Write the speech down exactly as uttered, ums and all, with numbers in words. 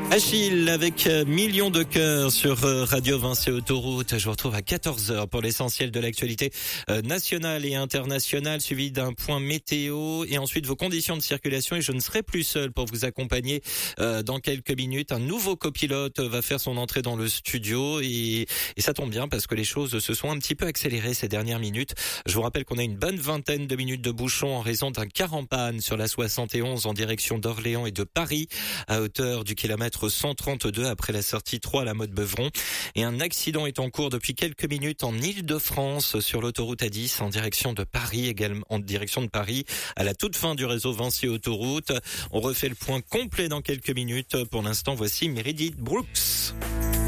Achille avec millions de cœurs sur Radio Vinci Autoroute. Je vous retrouve à quatorze heures pour l'essentiel de l'actualité nationale et internationale, suivi d'un point météo et ensuite vos conditions de circulation. Et je ne serai plus seul pour vous accompagner dans quelques minutes. Un nouveau copilote va faire son entrée dans le studio et, et ça tombe bien parce que les choses se sont un petit peu accélérées ces dernières minutes. Je vous rappelle qu'on a une bonne vingtaine de minutes de bouchon en raison d'un car en panne sur la soixante et onze en direction d'Orléans et de Paris à hauteur du kilomètre cent trente-deux après la sortie trois à la Motte-Beuvron. Et un accident est en cours depuis quelques minutes en Île-de-France sur l'autoroute A dix en direction de Paris, également en direction de Paris à la toute fin du réseau Vinci Autoroute. On refait le point complet dans quelques minutes. Pour l'instant, voici Meredith Brooks.